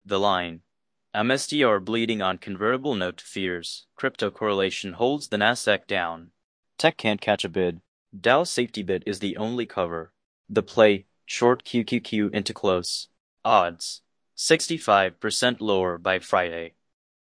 The line. MSTR bleeding on convertible note fears. Crypto correlation holds the Nasdaq down. Tech can't catch a bid. Dow's safety bid is the only cover. The play, short QQQ into close. Odds. 65% lower by Friday.